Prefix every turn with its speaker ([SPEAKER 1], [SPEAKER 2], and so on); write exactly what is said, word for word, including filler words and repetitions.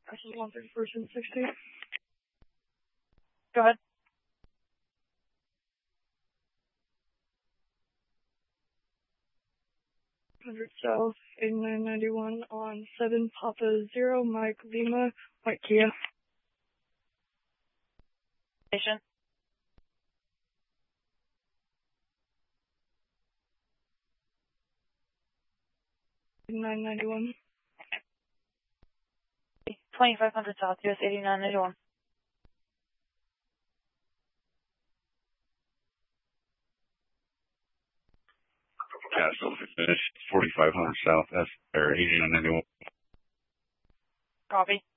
[SPEAKER 1] This is one thirty-first and sixty.
[SPEAKER 2] Go ahead.
[SPEAKER 1] one hundred South, eighty-nine ninety-one on seven Papa Zero, Mike Lima, White Kia.
[SPEAKER 2] Station.
[SPEAKER 1] eighty-nine ninety-one.
[SPEAKER 2] twenty-five hundred South, U S eighty-nine ninety-one.
[SPEAKER 3] Castle, finish forty-five hundred South, F, or eighty-nine ninety-one.
[SPEAKER 2] Copy.